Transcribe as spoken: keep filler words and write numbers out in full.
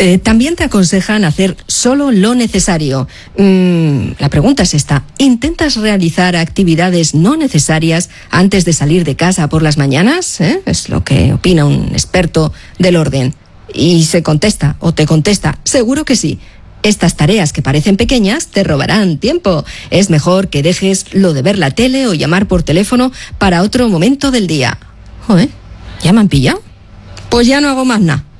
Eh, también te aconsejan hacer solo lo necesario. Mm, la pregunta es esta. ¿Intentas realizar actividades no necesarias antes de salir de casa por las mañanas? ¿Eh? Es lo que opina un experto del orden. Y se contesta, o te contesta, seguro que sí. Estas tareas que parecen pequeñas te robarán tiempo. Es mejor que dejes lo de ver la tele o llamar por teléfono para otro momento del día. Joder, ¿ya me han pillado? Pues ya no hago más nada.